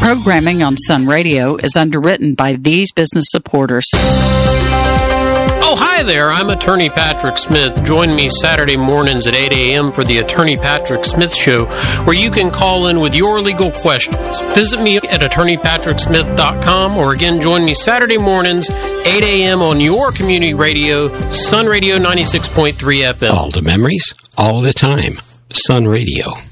Programming on Sun Radio is underwritten by these business supporters. Oh, hi there. I'm Attorney Patrick Smith. Join me Saturday mornings at 8 a.m. for the Attorney Patrick Smith Show, where you can call in with your legal questions. Visit me at attorneypatricksmith.com, or again, join me Saturday mornings, 8 a.m. on your community radio, Sun Radio 96.3 FM. All the memories, all the time. Sun Radio.